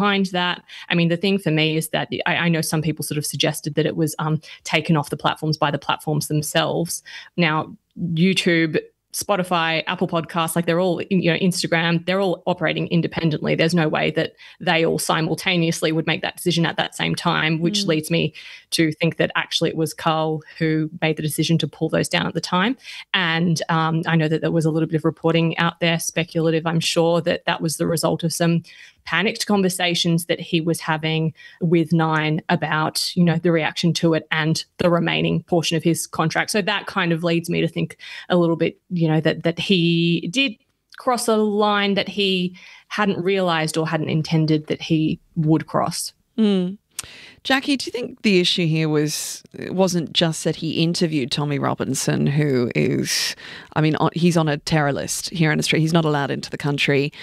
behind that. I mean, the thing for me is that I know some people sort of suggested that it was taken off the platforms by the platforms themselves. Now, YouTube, Spotify, Apple Podcasts, like they're all, Instagram, they're all operating independently. There's no way that they all simultaneously would make that decision at that same time, which leads me to think that actually it was Carl who made the decision to pull those down at the time. And I know that there was a little bit of reporting out there, speculative, I'm sure, that that was the result of some panicked conversations that he was having with Nine about, the reaction to it and the remaining portion of his contract. So that kind of leads me to think a little bit, that he did cross a line that he hadn't realised or hadn't intended that he would cross. Jackie, do you think the issue here wasn't just that he interviewed Tommy Robinson, who is, he's on a terror list here in Australia. He's not allowed into the country.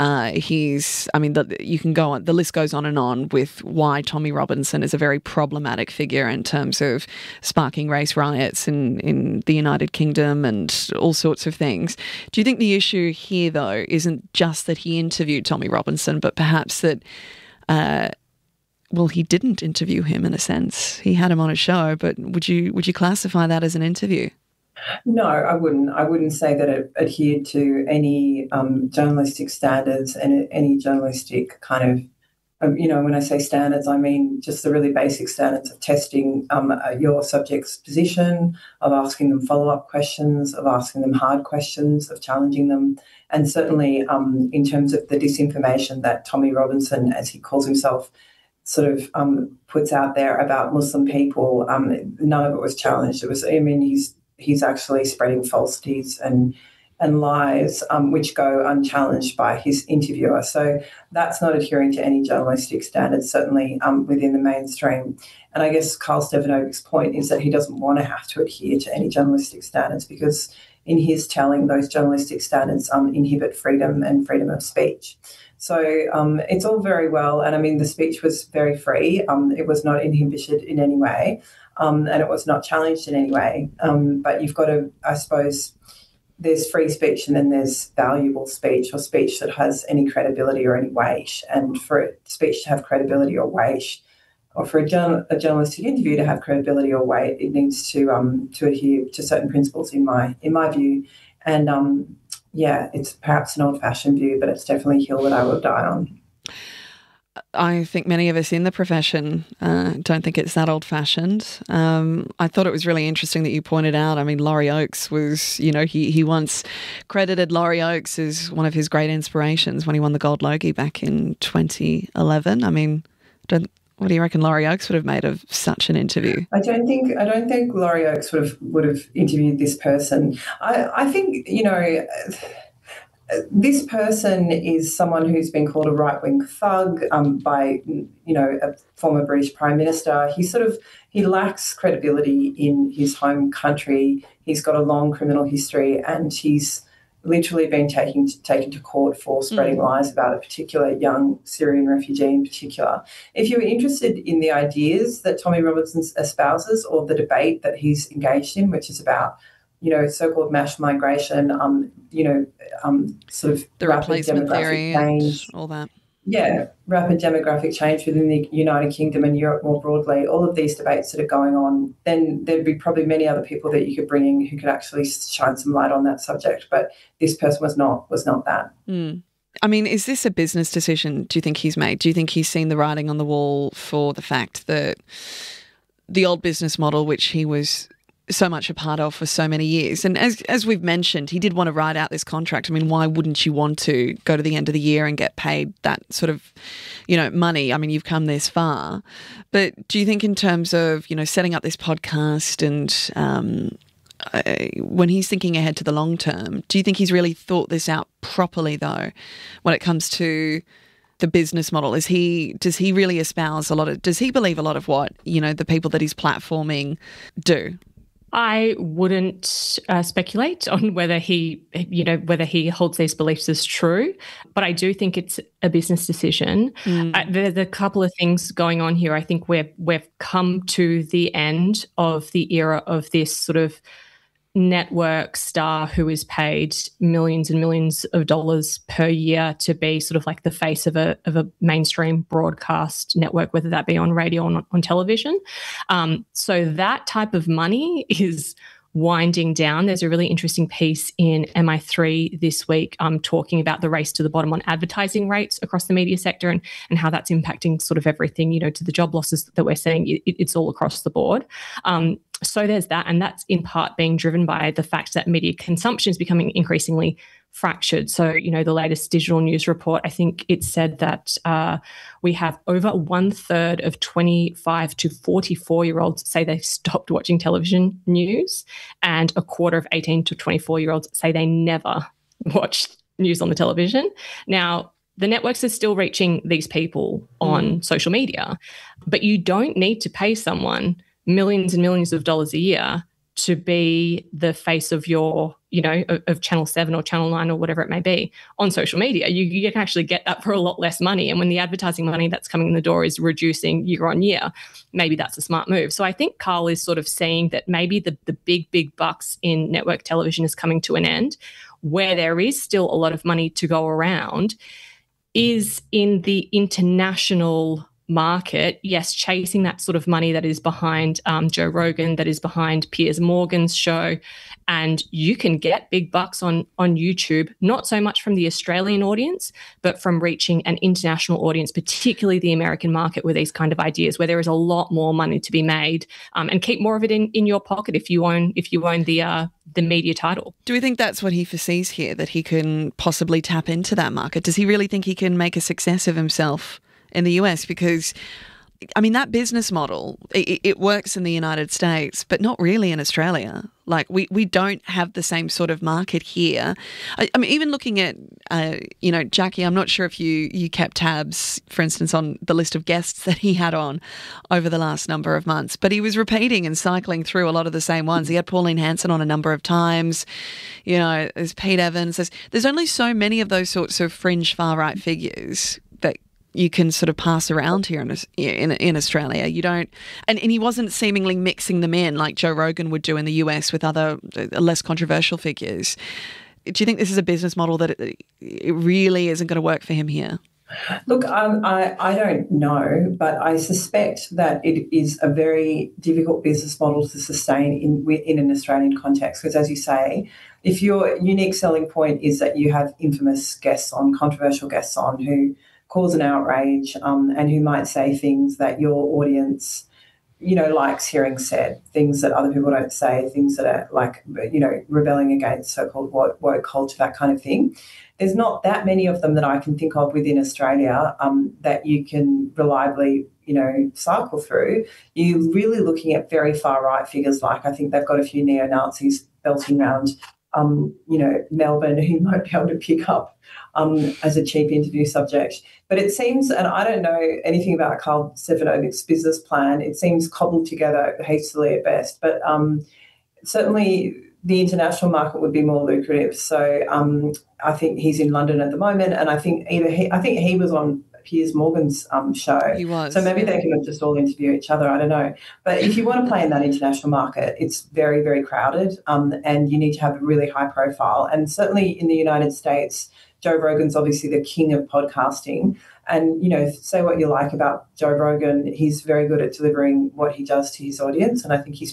You can go on, the list goes on with why Tommy Robinson is a very problematic figure in terms of sparking race riots in the United Kingdom and all sorts of things. Do you think the issue here, though, isn't just that he interviewed Tommy Robinson, but perhaps that he didn't interview him in a sense. He had him on a show, but would you classify that as an interview? No, I wouldn't. I wouldn't say that it adhered to any journalistic standards and any journalistic kind of, when I say standards, I mean just the really basic standards of testing your subject's position, of asking them follow-up questions, of asking them hard questions, of challenging them. And certainly in terms of the disinformation that Tommy Robinson, as he calls himself, sort of puts out there about Muslim people, none of it was challenged. He's actually spreading falsities and lies, which go unchallenged by his interviewer. So that's not adhering to any journalistic standards, certainly within the mainstream. And I guess Carl Stefanović's point is that he doesn't want to have to adhere to any journalistic standards because in his telling, those journalistic standards inhibit freedom and freedom of speech. So it's all very well, and the speech was very free. It was not inhibited in any way, and it was not challenged in any way. But you've got to, I suppose, there's free speech and then there's valuable speech or speech that has any credibility or any weight. And for speech to have credibility or weight, or for a journalistic interview to have credibility or weight, it needs to adhere to certain principles in my view. And it's perhaps an old-fashioned view, but it's definitely a hill that I will die on. I think many of us in the profession don't think it's that old-fashioned. I thought it was really interesting that you pointed out, Laurie Oakes was, he once credited Laurie Oakes as one of his great inspirations when he won the Gold Logie back in 2011. What do you reckon Laurie Oakes would have made of such an interview? I don't think Laurie Oakes would have interviewed this person. I think, this person is someone who's been called a right-wing thug by, a former British Prime Minister. He lacks credibility in his home country. He's got a long criminal history and he's literally been taken to court for spreading lies about a particular young Syrian refugee in particular. If you're interested in the ideas that Tommy Robinson espouses or the debate that he's engaged in, which is about, so-called mass migration, sort of the rapid replacement demographic theory change, and all that. Yeah, rapid demographic change within the United Kingdom and Europe more broadly, all of these debates that are going on, then there'd be probably many other people that you could bring in who could actually shine some light on that subject. But this person was not that. Is this a business decision, do you think he's made? Do you think he's seen the writing on the wall for the fact that the old business model, which he was so much a part of for so many years, and as we've mentioned, he did want to ride out this contract. Why wouldn't you want to go to the end of the year and get paid that sort of, money? You've come this far. But do you think in terms of, setting up this podcast and when he's thinking ahead to the long term, do you think he's really thought this out properly, though, when it comes to the business model? Does he really espouse does he believe a lot of what, the people that he's platforming do? I wouldn't speculate on whether he holds these beliefs as true, but I do think it's a business decision. There's a couple of things going on here. I think we've come to the end of the era of this sort of network star who is paid millions and millions of dollars per year to be sort of like the face of a mainstream broadcast network, whether that be on radio or on television. So that type of money is winding down. There's a really interesting piece in MI3 this week talking about the race to the bottom on advertising rates across the media sector and how that's impacting sort of everything, to the job losses that we're seeing. It's all across the board. So there's that, and that's in part being driven by the fact that media consumption is becoming increasingly fractured. So, the latest digital news report, I think it said that we have over 1/3 of 25 to 44-year-olds say they've stopped watching television news, and 1/4 of 18 to 24-year-olds say they never watch news on the television. Now, the networks are still reaching these people on social media, but you don't need to pay someone millions and millions of dollars a year to be the face of your, of Channel 7 or Channel 9 or whatever it may be on social media. You can actually get that for a lot less money. And when the advertising money that's coming in the door is reducing year on year, maybe that's a smart move. So I think Carl is sort of seeing that maybe the big bucks in network television is coming to an end. Where there is still a lot of money to go around is in the international market, yes, chasing that sort of money that is behind Joe Rogan, that is behind Piers Morgan's show. And you can get big bucks on YouTube, not so much from the Australian audience, but from reaching an international audience, particularly the American market, with these kind of ideas where there is a lot more money to be made, and keep more of it in your pocket if you own the media title. Do we think that's what he foresees here, that he can possibly tap into that market? Does he really think he can make a success of himself in the US? Because, that business model, it works in the United States, but not really in Australia. Like, we don't have the same sort of market here. Even looking at, Jackie, I'm not sure if you kept tabs, for instance, on the list of guests that he had on over the last number of months, but he was repeating and cycling through a lot of the same ones. He had Pauline Hanson on a number of times. There's Pete Evans. There's only so many of those sorts of fringe far-right figures that you can sort of pass around here in Australia. You don't, and he wasn't seemingly mixing them in like Joe Rogan would do in the US with other less controversial figures. Do you think this is a business model that it really isn't going to work for him here? Look, I don't know, but I suspect that it is a very difficult business model to sustain in an Australian context, because, as you say, if your unique selling point is that you have infamous guests on, controversial guests on, who cause an outrage, and who might say things that your audience, likes hearing said, things that other people don't say, things that are like, rebelling against so-called woke culture, that kind of thing. There's not that many of them that I can think of within Australia that you can reliably, cycle through. You're really looking at very far-right figures, like I think they've got a few neo-Nazis belting around, Melbourne, who might be able to pick up as a cheap interview subject. But it seems, and I don't know anything about Carl Stefanovic's business plan, it seems cobbled together hastily at best, but certainly the international market would be more lucrative. So I think he's in London at the moment, and I think he was on Piers Morgan's show. He was. So maybe they can just all interview each other. I don't know. But if you want to play in that international market, it's very, very crowded, and you need to have a really high profile. And certainly in the United States, Joe Rogan's obviously the king of podcasting. And, say what you like about Joe Rogan, he's very good at delivering what he does to his audience. And I think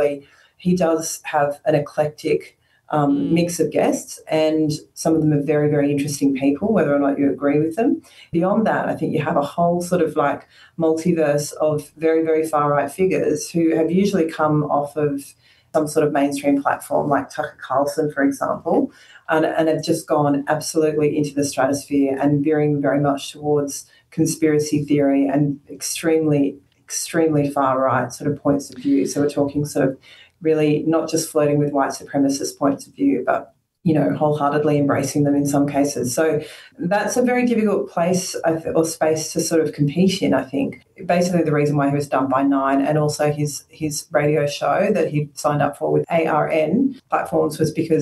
he does have an eclectic mix of guests, and some of them are very, very interesting people, whether or not you agree with them. Beyond that, I think you have a whole sort of like multiverse of very, very far-right figures who have usually come off of some sort of mainstream platform, like Tucker Carlson, for example, and have just gone absolutely into the stratosphere and veering very much towards conspiracy theory and extremely, extremely far-right sort of points of view. So we're talking sort of really not just flirting with white supremacist points of view, but, wholeheartedly embracing them in some cases. So that's a very difficult place or space to sort of compete in, I think. Basically the reason why he was done by Nine, and also his radio show that he signed up for with ARN platforms, was because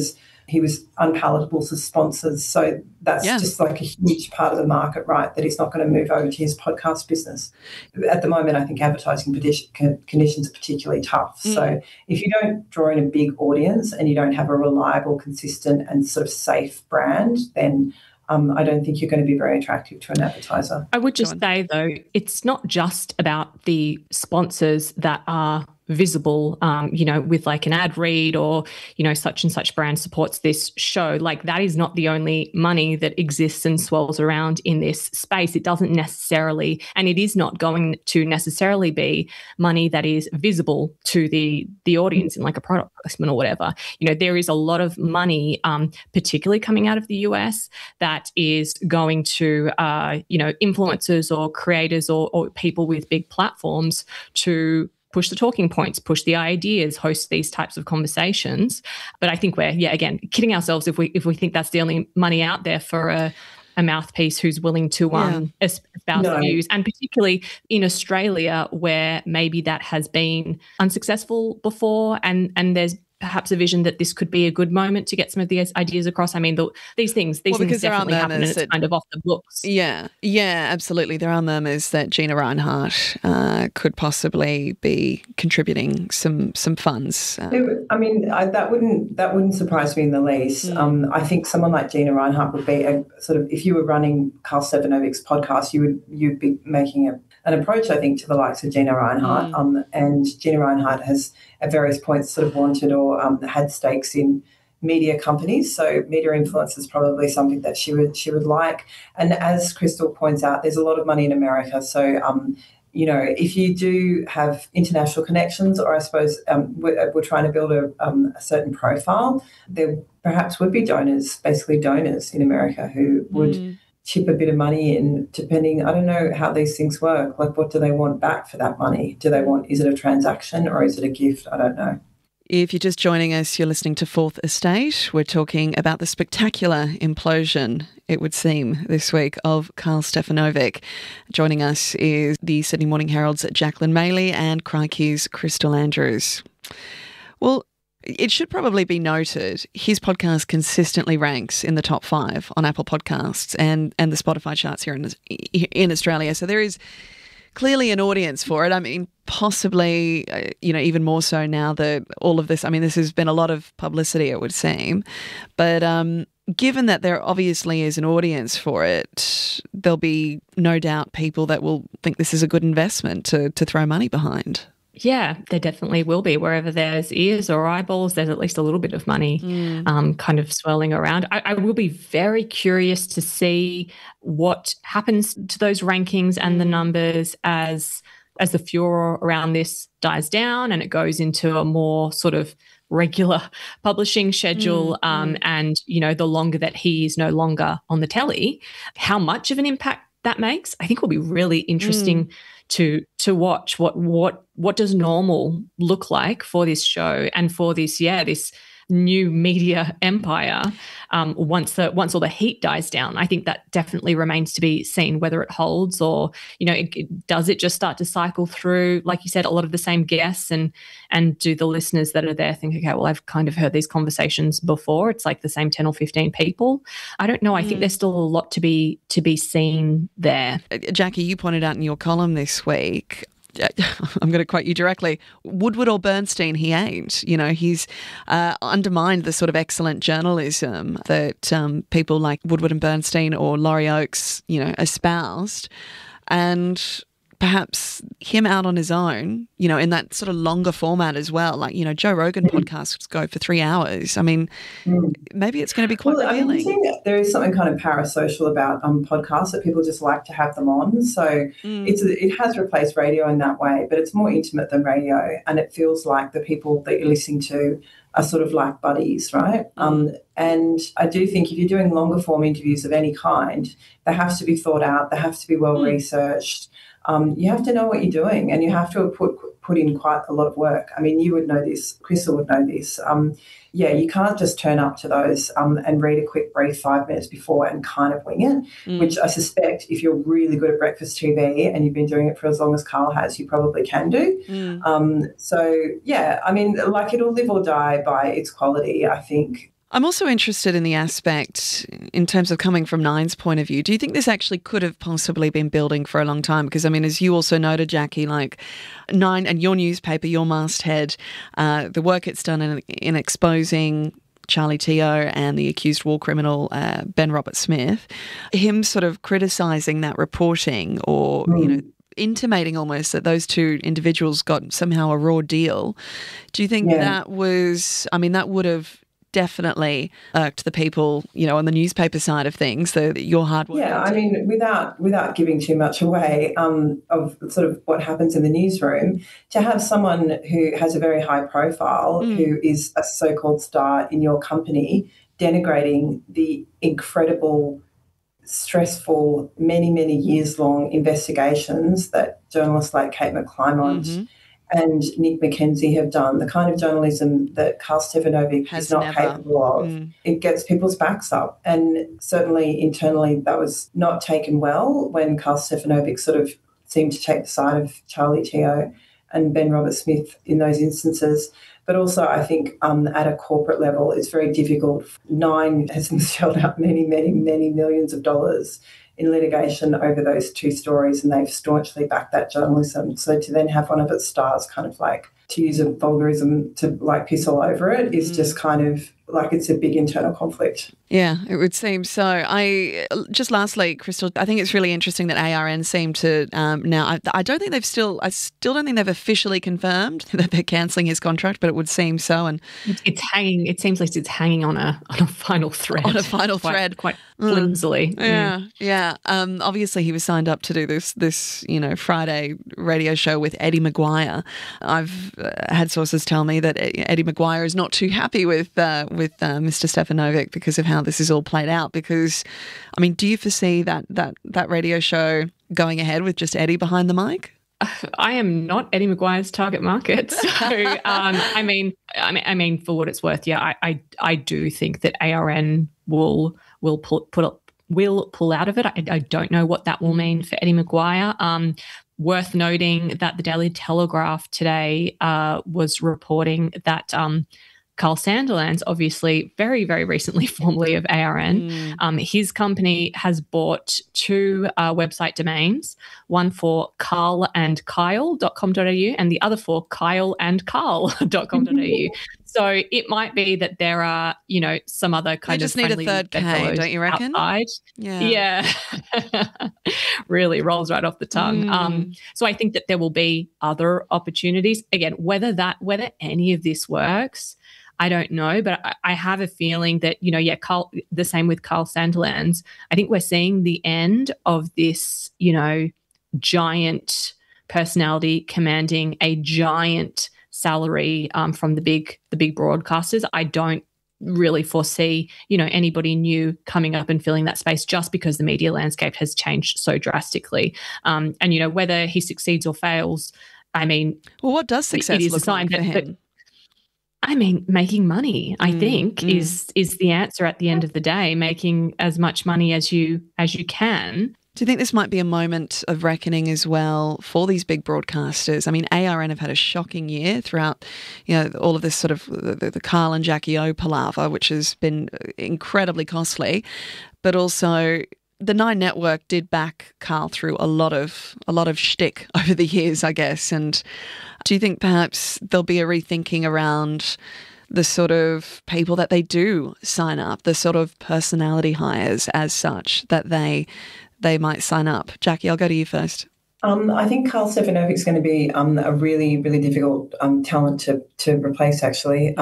he was unpalatable to sponsors. So that's just like a huge part of the market, right, that he's not going to move over to his podcast business. At the moment, I think advertising conditions are particularly tough. So if you don't draw in a big audience and you don't have a reliable, consistent and sort of safe brand, then I don't think you're going to be very attractive to an advertiser. I would just say, though, it's not just about the sponsors that are visible, with like an ad read or, such and such brand supports this show. Like that is not the only money that exists and swirls around in this space. It doesn't necessarily, and it is not going to necessarily be money that is visible to the audience in like a product placement or whatever. There is a lot of money, particularly coming out of the US, that is going to, influencers or creators or people with big platforms to push the talking points, push the ideas, host these types of conversations. But I think we're, again, kidding ourselves if we think that's the only money out there for a mouthpiece who's willing to espouse views, and particularly in Australia where maybe that has been unsuccessful before, and there's perhaps a vision that this could be a good moment to get some of these ideas across. I mean, these things definitely happen, and it's kind of off the books. Yeah, absolutely. There are murmurs that Gina Rinehart could possibly be contributing some funds. That wouldn't surprise me in the least. I think someone like Gina Rinehart would be a sort of, if you were running Karl Stefanovic's podcast, you'd be making an approach, I think, to the likes of Gina Rinehart. And Gina Rinehart has at various points sort of wanted or had stakes in media companies. So media influence is probably something that she would like. And as Crystal points out, there's a lot of money in America. So, if you do have international connections, or I suppose we're trying to build a certain profile, there perhaps would be donors in America who would chip a bit of money in, depending, I don't know how these things work. Like, what do they want back for that money? Is it a transaction or is it a gift? I don't know. If you're just joining us, you're listening to Fourth Estate. We're talking about the spectacular implosion, it would seem, this week of Karl Stefanovic. Joining us is the Sydney Morning Herald's Jacqueline Maley and Crikey's Crystal Andrews. Well, it should probably be noted, his podcast consistently ranks in the top 5 on Apple Podcasts and the Spotify charts here in Australia. So there is clearly an audience for it. I mean, possibly, even more so now that all of this, this has been a lot of publicity, it would seem. But given that there obviously is an audience for it, there'll be no doubt people that will think this is a good investment to throw money behind. Yeah, there definitely will be. Wherever there's ears or eyeballs, there's at least a little bit of money kind of swirling around. I will be very curious to see what happens to those rankings and the numbers as the furor around this dies down and it goes into a more sort of regular publishing schedule and, the longer that he is no longer on the telly, how much of an impact that makes, I think will be really interesting to watch. What does normal look like for this show and for this new media empire once all the heat dies down? I think that definitely remains to be seen whether it holds or does it just start to cycle through, like you said, a lot of the same guests, and do the listeners that are there think, okay, well, I've kind of heard these conversations before, it's like the same 10 or 15 people. I don't know. I think there's still a lot to be seen there. Jackie, you pointed out in your column this week, I'm going to quote you directly, Woodward or Bernstein, he ain't. He's undermined the sort of excellent journalism that people like Woodward and Bernstein or Laurie Oakes, espoused. And perhaps him out on his own, in that sort of longer format as well. Like, Joe Rogan podcasts go for 3 hours. I mean, maybe it's going to be quite revealing. I think there is something kind of parasocial about podcasts that people just like to have them on. So it has replaced radio in that way, but it's more intimate than radio, and it feels like the people that you're listening to are sort of like buddies, right? And I do think if you're doing longer form interviews of any kind, they have to be thought out, they have to be well researched. You have to know what you're doing, and you have to put in quite a lot of work. I mean, you would know this, Crystal would know this. You can't just turn up to those and read a quick brief 5 minutes before and kind of wing it, which I suspect if you're really good at breakfast TV and you've been doing it for as long as Karl has, you probably can do. It'll live or die by its quality, I think. I'm also interested in the aspect in terms of coming from Nine's point of view. Do you think this actually could have possibly been building for a long time? Because, I mean, as you also noted, Jackie, like Nine and your newspaper, your masthead, the work it's done in exposing Charlie Teo and the accused war criminal Ben Roberts-Smith, him sort of criticising that reporting or, you know, intimating almost that those two individuals got somehow a raw deal. Do you think that was, I mean, that would have definitely irked the people, you know, on the newspaper side of things, your hard work? Yeah, I mean, without giving too much away of sort of what happens in the newsroom, to have someone who has a very high profile, who is a so-called star in your company, denigrating the incredible, stressful, many, many years-long investigations that journalists like Kate McClymont and Nick McKenzie have done, the kind of journalism that Karl Stefanovic is not capable of, it gets people's backs up. And certainly internally that was not taken well when Karl Stefanovic sort of seemed to take the side of Charlie Teo and Ben Roberts-Smith in those instances. But also I think at a corporate level it's very difficult. Nine has shelled out many, many, many millions of dollars in litigation over those two stories, and they've staunchly backed that journalism. So to then have one of its stars kind of like, to use a vulgarism, to like piss all over it is just kind of like it's a big internal conflict. Yeah, it would seem so. Just lastly, Crystal, I think it's really interesting that ARN seem to now. I don't think they've still. I still don't think they've officially confirmed that they're cancelling his contract, but it would seem so. And it's hanging. It seems like it's hanging on a final thread. On a final thread, quite flimsily. Yeah. Obviously, he was signed up to do this Friday radio show with Eddie Maguire. I've had sources tell me that Eddie Maguire is not too happy with Mr. Stefanovic because of how this is all played out. Because, I mean, do you foresee that radio show going ahead with just Eddie behind the mic? I am not Eddie Maguire's target market, so I mean, for what it's worth, yeah, I do think that ARN will pull out of it. I don't know what that will mean for Eddie Maguire. Worth noting that the Daily Telegraph today was reporting that Carl Sandilands, obviously very, very recently formerly of ARN, his company has bought two website domains, one for carlandkyle.com.au and the other for kyleandcarl.com.au. So it might be that there are, some other kind of friendly... They just need a third K, don't you reckon? Outside. Yeah. Really rolls right off the tongue. So I think that there will be other opportunities. Again, whether any of this works, I don't know, but I have a feeling that, Carl, the same with Carl Sandilands. I think we're seeing the end of this, giant personality commanding a giant salary from the big broadcasters. I don't really foresee, anybody new coming up and filling that space just because the media landscape has changed so drastically. And, whether he succeeds or fails, I mean... Well, what does success look like for him? Making money, I think, is the answer at the end of the day, making as much money as you can. Do you think this might be a moment of reckoning as well for these big broadcasters? I mean, ARN have had a shocking year throughout, all of this sort of the Karl and Jackie O palaver, which has been incredibly costly, but also the Nine Network did back Karl through a lot of shtick over the years, I guess. And do you think perhaps there'll be a rethinking around the sort of people that they do sign up, the sort of personality hires as such that they might sign up? Jackie, I'll go to you first. I think Karl Stefanovic is going to be a really, really difficult talent to replace, actually.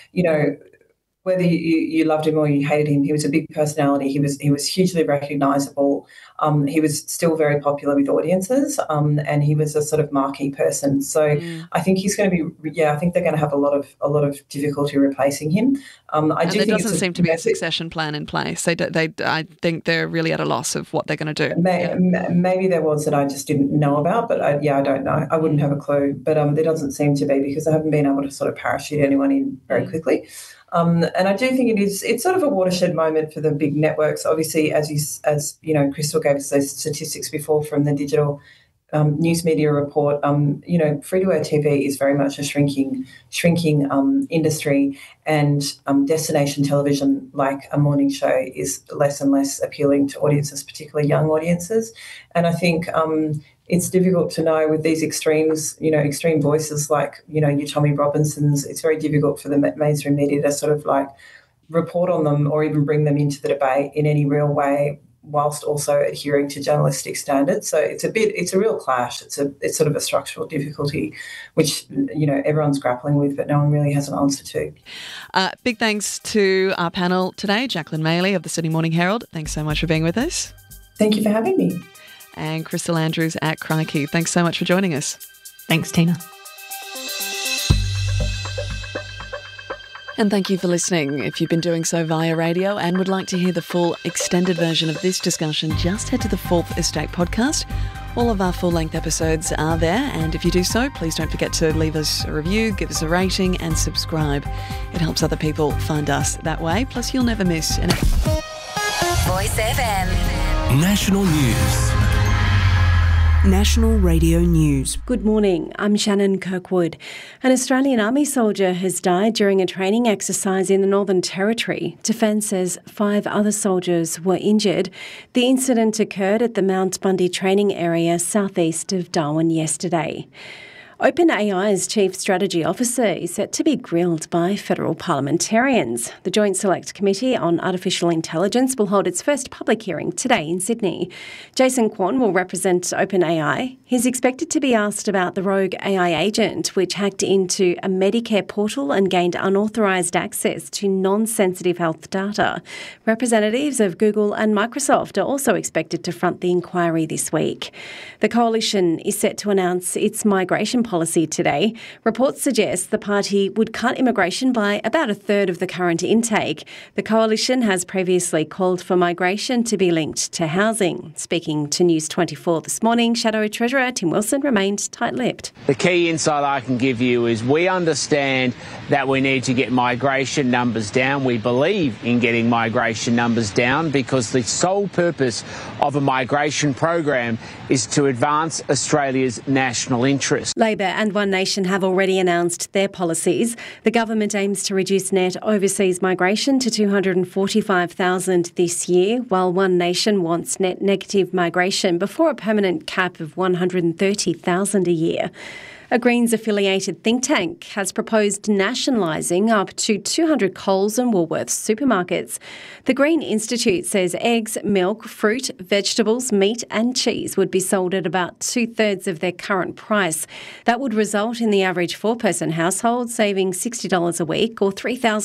Whether you loved him or you hated him, he was a big personality. He was hugely recognisable. He was still very popular with audiences, and he was a sort of marquee person. So I think he's going to be. I think they're going to have a lot of difficulty replacing him. There doesn't seem to be a succession plan in place. I think they're really at a loss of what they're going to do. Maybe there was that I just didn't know about, but I don't know. I wouldn't have a clue. But there doesn't seem to be because they haven't been able to sort of parachute anyone in very quickly. And I do think it's sort of a watershed moment for the big networks. Obviously, as Crystal gave us those statistics before from the digital news media report, free-to-air TV is very much a shrinking industry, and destination television, like a morning show, is less and less appealing to audiences, particularly young audiences. And I think it's difficult to know with these extremes, extreme voices like, your Tommy Robinsons. It's very difficult for the mainstream media to sort of like report on them or even bring them into the debate in any real way, whilst also adhering to journalistic standards. So it's a real clash. It's sort of a structural difficulty, which, everyone's grappling with, but no one really has an answer to. Big thanks to our panel today, Jacqueline Maley of the Sydney Morning Herald. Thanks so much for being with us. Thank you for having me. And Crystal Andrews at Crikey. Thanks so much for joining us. Thanks, Tina. And thank you for listening. If you've been doing so via radio and would like to hear the full extended version of this discussion, just head to the Fourth Estate podcast. All of our full-length episodes are there, and if you do so, please don't forget to leave us a review, give us a rating and subscribe. It helps other people find us that way, plus you'll never miss an episode. Voice FM. National News. National Radio News. Good morning, I'm Shannon Kirkwood. An Australian Army soldier has died during a training exercise in the Northern Territory. Defence says 5 other soldiers were injured. The incident occurred at the Mount Bundy training area southeast of Darwin yesterday. OpenAI's Chief Strategy Officer is set to be grilled by federal parliamentarians. The Joint Select Committee on Artificial Intelligence will hold its first public hearing today in Sydney. Jason Kwon will represent OpenAI. He's expected to be asked about the rogue AI agent, which hacked into a Medicare portal and gained unauthorised access to non-sensitive health data. Representatives of Google and Microsoft are also expected to front the inquiry this week. The coalition is set to announce its migration policy today. Reports suggest the party would cut immigration by about a third of the current intake. The coalition has previously called for migration to be linked to housing. Speaking to News 24 this morning, Shadow Treasurer Tim Wilson remained tight-lipped. The key insight I can give you is we understand that we need to get migration numbers down. We believe in getting migration numbers down because the sole purpose of a migration program is to advance Australia's national interest. Labor and One Nation have already announced their policies. The government aims to reduce net overseas migration to 245,000 this year, while One Nation wants net negative migration before a permanent cap of 130,000 a year. A Greens-affiliated think tank has proposed nationalising up to 200 Coles and Woolworths supermarkets. The Green Institute says eggs, milk, fruit, vegetables, meat and cheese would be sold at about 2/3 of their current price. That would result in the average 4-person household saving $60 a week or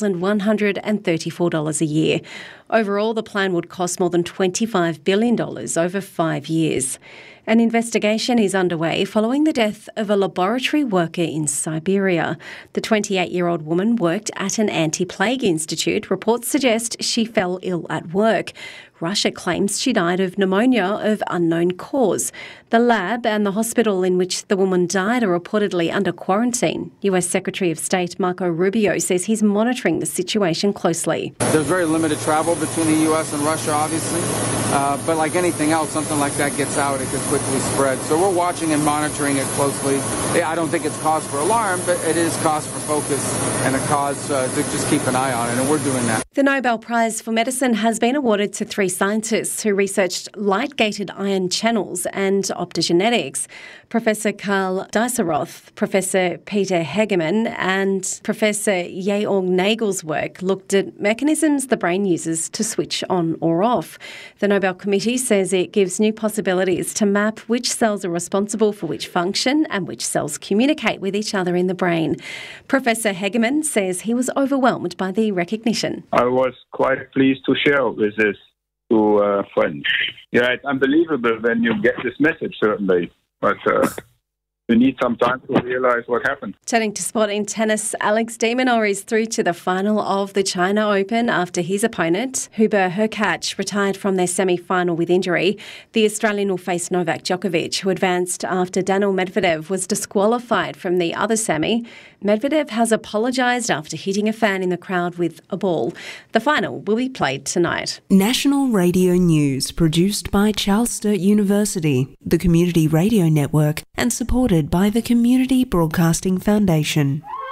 $3,134 a year. Overall, the plan would cost more than $25 billion over 5 years. An investigation is underway following the death of a laboratory worker in Siberia. The 28-year-old woman worked at an anti-plague institute. Reports suggest she fell ill at work. Russia claims she died of pneumonia of unknown cause. The lab and the hospital in which the woman died are reportedly under quarantine. US Secretary of State Marco Rubio says he's monitoring the situation closely. There's very limited travel between the US and Russia, obviously. But like anything else, something like that gets out, it could quickly spread. So we're watching and monitoring it closely. I don't think it's cause for alarm, but it is cause for focus and a cause to just keep an eye on it, and we're doing that. The Nobel Prize for Medicine has been awarded to 3 scientists who researched light-gated ion channels and optogenetics. Professor Karl Dieseroth, Professor Peter Hegemann and Professor Georg Nagel's work looked at mechanisms the brain uses to switch on or off. The Nobel Committee says it gives new possibilities to map which cells are responsible for which function and which cells communicate with each other in the brain. Professor Hegemann says he was overwhelmed by the recognition. I was quite pleased to share with this to friends. Yeah, it's unbelievable when you get this message, certainly. But we need some time to realize what happened. Turning to sport in tennis, Alex de Minaur is through to the final of the China Open after his opponent, Hubert Hurkacz, retired from their semi-final with injury. The Australian will face Novak Djokovic, who advanced after Daniil Medvedev was disqualified from the other semi. Medvedev has apologised after hitting a fan in the crowd with a ball. The final will be played tonight. National Radio News, produced by Charles Sturt University, the Community Radio Network, and supported by the Community Broadcasting Foundation.